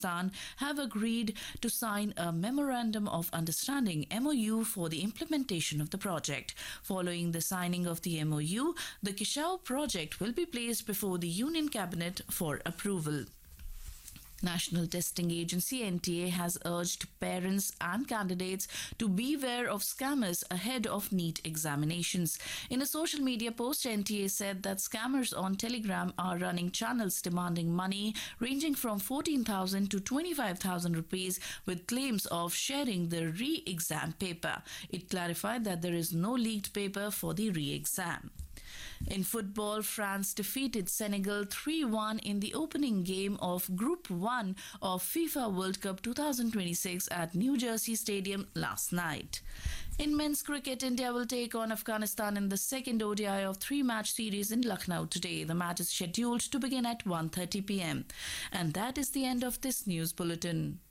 have agreed to sign a Memorandum of Understanding MOU for the implementation of the project. Following the signing of the MOU, the Kishau project will be placed before the Union Cabinet for approval. National Testing Agency NTA has urged parents and candidates to beware of scammers ahead of NEET examinations. In a social media post, NTA said that scammers on Telegram are running channels demanding money ranging from 14,000 to 25,000 rupees with claims of sharing the re-exam paper. It clarified that there is no leaked paper for the re-exam. In football, France defeated Senegal 3-1 in the opening game of Group 1 of FIFA World Cup 2026 at New Jersey Stadium last night. In men's cricket, India will take on Afghanistan in the second ODI of three-match series in Lucknow today. The match is scheduled to begin at 1:30 p.m. And that is the end of this news bulletin.